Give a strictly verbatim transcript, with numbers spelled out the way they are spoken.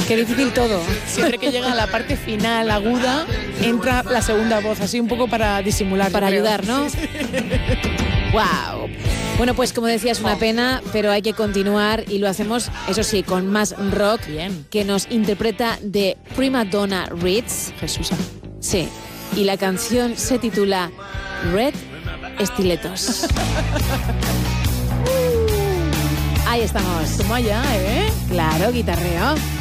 Qué difícil todo. Siempre que llega a la parte final aguda, entra la segunda voz, así un poco para disimular. Para yo creo. ayudar, ¿no? Sí, sí. ¡Wow! Bueno, pues como decía, es una pena, pero hay que continuar y lo hacemos, eso sí, con más rock. Bien. Que nos interpreta de Prima Donna Reeds. Jesús. Sí, y la canción se titula Red Estiletos. Ahí estamos. Toma ya, ¿eh? Claro, guitarreo.